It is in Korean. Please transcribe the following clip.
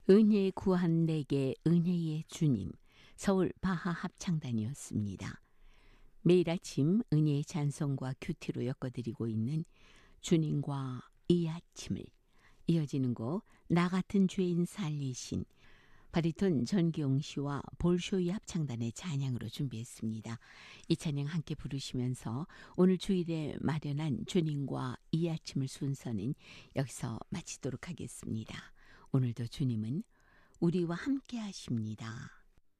은혜 구한 내게 은혜의 주님, 서울 바하 합창단이었습니다. 매일 아침 은혜의 찬송과 큐티로 엮어드리고 있는 주님과 이 아침을, 이어지는 곡 나 같은 죄인 살리신, 바리톤 전기용 씨와 볼쇼이 합창단의 찬양으로 준비했습니다. 이 찬양 함께 부르시면서 오늘 주일에 마련한 주님과 이 아침을 순서는 여기서 마치도록 하겠습니다. 오늘도 주님은 우리와 함께 하십니다.